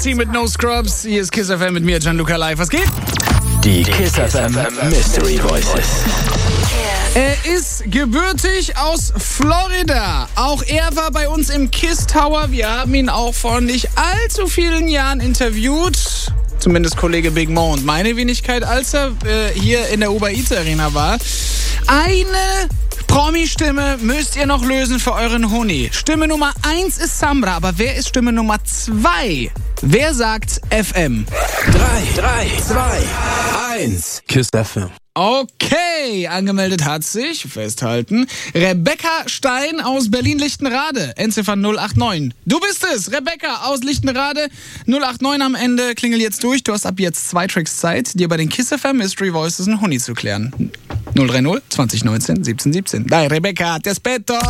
Sie mit No Scrubs. Hier ist Kiss FM mit mir, Gianluca Live. Was geht? Die Kiss FM Mystery Voices. Er ist gebürtig aus Florida. Auch er war bei uns im Kiss Tower. Wir haben ihn auch vor nicht allzu vielen Jahren interviewt. Zumindest Kollege Big Mo und meine Wenigkeit, als er hier in der Uber Eats Arena war. Eine Promi-Stimme müsst ihr noch lösen für euren Huni. Stimme Nummer 1 ist Samra, aber wer ist Stimme Nummer 2? Wer sagt FM? 3, 2, 1. Kiss FM. Okay, angemeldet hat sich, festhalten, Rebecca Stein aus Berlin-Lichtenrade, Endziffer 089. Du bist es, Rebecca aus Lichtenrade, 089 am Ende, klingel jetzt durch. Du hast ab jetzt 2 Tracks Zeit, dir bei den Kiss FM Mystery Voices einen Huni zu klären. 030 2019 1717. Dai, Rebecca, te aspetto!